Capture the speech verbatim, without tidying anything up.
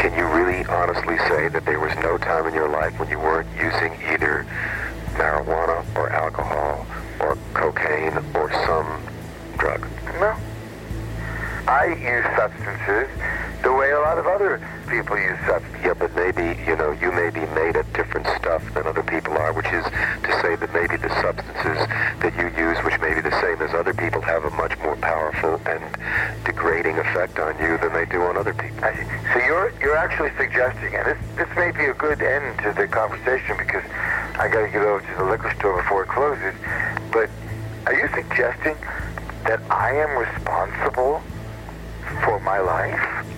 can you really honestly say that there was no time in your life when you weren't using either marijuana or alcohol or cocaine or some drug? No. I use substances the way a lot of other people use substances. Yeah, but maybe, you know, you may be made of different stuff than other people are, which is to say that maybe the substances that you use, which may be the same as other people, have a much more powerful and degrading effect on you than they do on other people. I see. So you're you're actually suggesting, and this this may be a good end to the conversation because I got to get over to the liquor store before it closes, but are you suggesting that I am responsible for my life?